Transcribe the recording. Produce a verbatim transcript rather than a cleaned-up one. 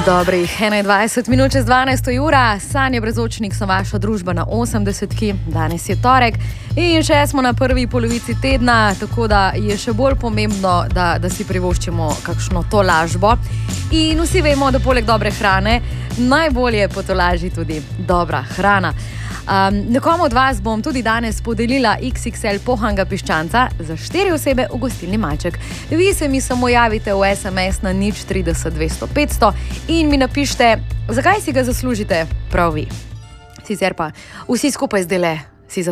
Dobrih enaindvajset minut čez dvanajsto ura, Sanja Brezočnik so vaša družba na osemdesetki, danes je torek in še smo na prvi polovici tedna, tako da je še bolj pomembno, da, da si privoščimo kakšno tolažbo. In vsi vemo, da poleg dobre hrane najbolje potolaži tudi dobra hrana. Um, nekomu od vas bom tudi danes podelila iks iks el pohanga piščanca za štiri osebe v gostilni Maček. Vi se mi samo javite v es em es na nič trideset dvesto petsto in mi napišite, zakaj si ga zaslužite prav vi. Sicer pa vsi skupaj zdajle